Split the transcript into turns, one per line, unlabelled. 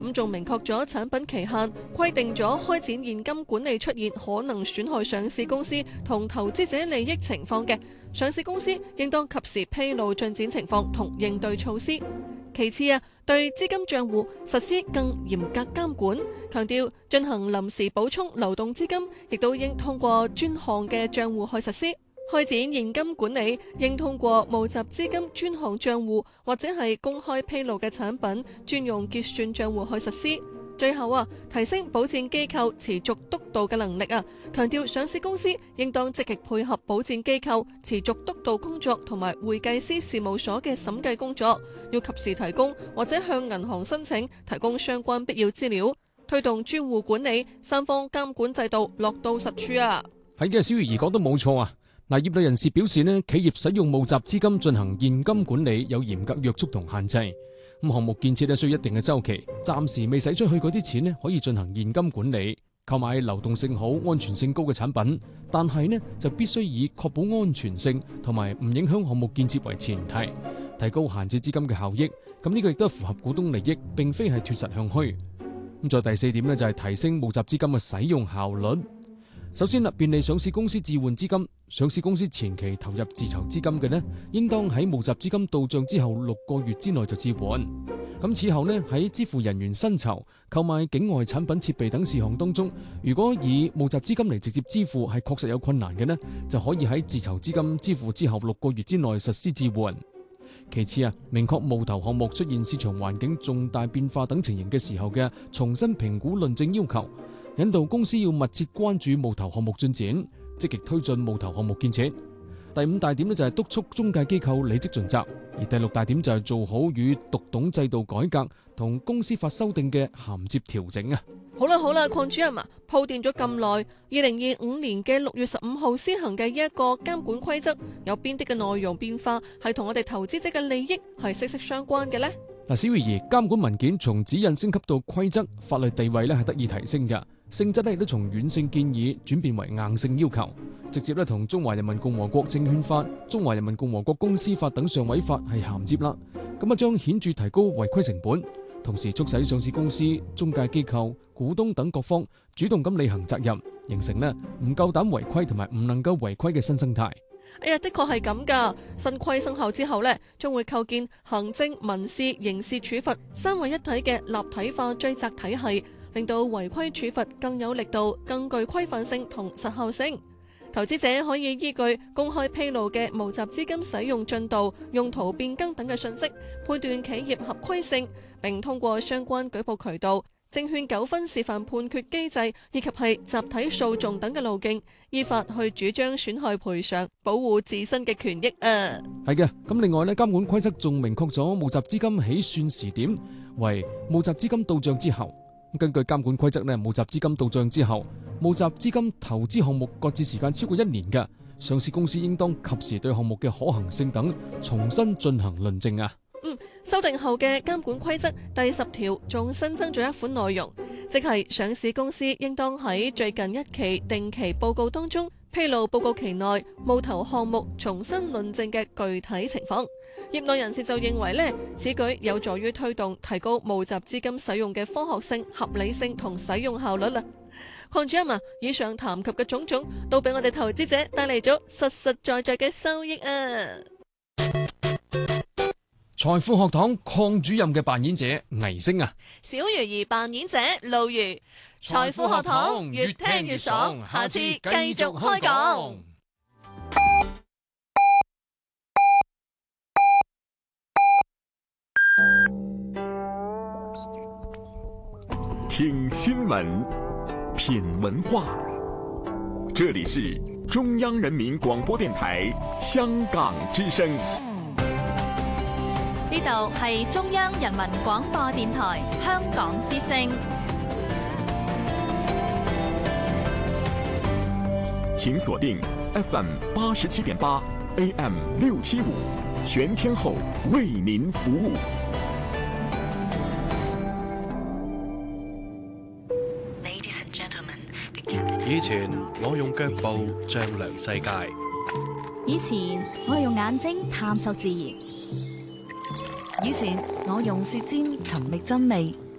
咁仲明確咗產品期限，規定咗開展現金管理出現可能損害上市公司同投資者利益情況嘅，上市公司應當及時披露進展情況同應對措施。其次對資金帳戶實施更嚴格監管，強調進行臨時補充流動資金，亦都應通過專項嘅帳戶去實施。開展現金管理應通過募集資金專項帳戶或者係公開披露嘅產品專用結算帳戶去實施。最後提升保薦機構持續督導嘅能力強調上市公司應當積極配合保薦機構持續督導工作同埋會計師事務所嘅審計工作，要及時提供或者向銀行申請提供相關必要資料，推動專戶管理三方監管制度落到實處
係嘅，小魚兒講得冇錯業內人士表示企業使用募集資金進行現金管理有嚴格約束同限制。咁項目建設需要一定嘅周期，暫時未使出去嗰啲錢可以進行現金管理，購買流動性好、安全性高嘅產品，但係就必須以確保安全性同埋唔影響項目建設為前提，提高閒置資金嘅效益。咁呢個亦都係符合股東利益，並非係脫實向虛。咁再第四點就係提升募集資金嘅使用效率。首先便利上市公司置換資金，上市公司前期投入自籌資金嘅應當喺募集資金到帳之後6個月之內就置換。咁此後喺支付人員薪酬、購買境外產品設備等事項當中，如果以募集資金嚟直接支付係確實有困難嘅就可以喺自籌資金支付之後6個月之內實施置換。其次明確募投項目出現市場環境重大變化等情形嘅時候嘅重新評估論證要求，引導公司要密切關注募投項目進展，積極推進募投項目建設。第5大點就係督促中介機構履職盡責，而第6大點就係做好與獨董制度改革同公司法修訂嘅銜接調整
好啦，鄺主任鋪墊咗咁耐，2025年嘅6月15號施行嘅呢一個監管規則，有邊啲嘅內容變化係同我哋投資者嘅利益係息息相關嘅呢？
小魚兒，監管文件從指引升級到規則，法律地位係得以提升嘅，性質亦都從軟性建議轉變為硬性要求，直接同中華人民共和國證券法、中華人民共和國公司法等上位法係銜接啦。咁將顯著提高違規成本，同時促使上市公司、中介機構、股東等各方主動咁履行責任，形成唔夠膽違規同埋唔能夠違規嘅新生態。
的確係咁噶。新規生效之後將會構建行政、民事、刑事處罰三位一體嘅立體化追責體系，令到違規處罰更有力度、更具規範性同實效性。投資者可以依據公開披露嘅募集資金使用進度、用途變更等嘅信息，判斷企業合規性，並通過相關舉報渠道、證券糾紛示範判決機制以及係集體訴訟等嘅路徑，依法去主張損害賠償，保護自身嘅權益
係嘅。咁另外監管規則仲明確咗募集資金起算時點為募集資金到帳之後。根據監管規則募集資金到帳之後，募集資金投資項目擱置時間超過1年嘅上市公司，應當及時對項目嘅可行性等重新進行論證
修訂後嘅監管規則第10條仲新增咗一款內容，即係上市公司應當喺最近一期定期報告當中披露報告期內募投項目重新論證嘅具體情況。業內人士就認為此舉有助於推動提高募集資金使用嘅科學性、合理性同使用效率啦。鄺主任以上談及嘅種種都俾我哋投資者帶嚟咗實實在在嘅收益
財富學堂鄺主任嘅扮演者倪星
小魚兒扮演者露如。財富學堂越聽越爽，下次繼續開講。
听新闻，品文化，这里是中央人民广播电台香港之声。
呢度係中央人民廣播電台香港之聲。
請鎖定 FM 87.8 AM 675，全天候為您服務。
以前我用腳步丈量世界，
以前我係用眼睛探索自然，
以前我用舌尖尋覓真味，